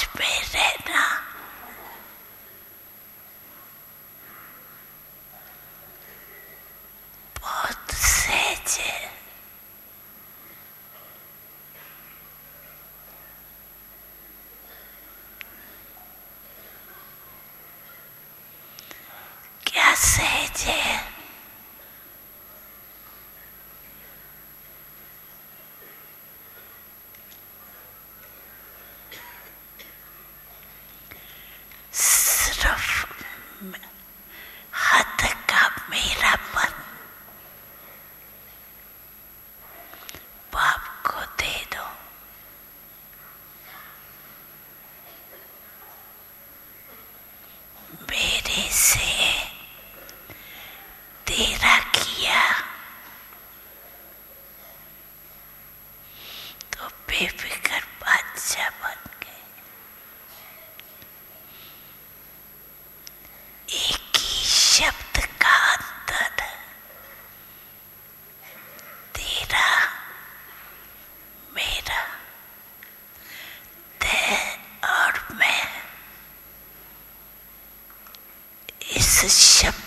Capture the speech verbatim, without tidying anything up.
मौज में रहना, बहुत सहज है। क्या सहज है? सिर्फ हद का मेरापन बाप को दे दो। मेरे से तेरा किया तो बेफिक्र बादशाह बन गए। एक ही शब्द का अंतर, तेरा मेरा, ते और मैं। इस शब्द